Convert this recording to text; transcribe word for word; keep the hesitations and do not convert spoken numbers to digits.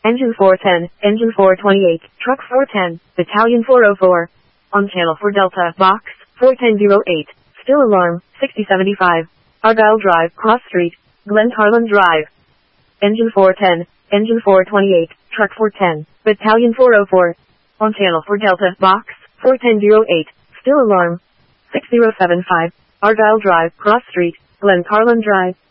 Engine four ten, Engine four twenty-eight, Truck four ten, Battalion four oh four. On Channel four Delta, Box, four ten oh eight, Still Alarm, sixty seventy-five. Argyle Drive, Cross Street, Glencarlin Drive. Engine four ten, Engine four twenty-eight, Truck four ten, Battalion four oh four. On Channel four Delta, Box, four ten oh eight, Still Alarm, six oh seven five. Argyle Drive, Cross Street, Glencarlin Drive.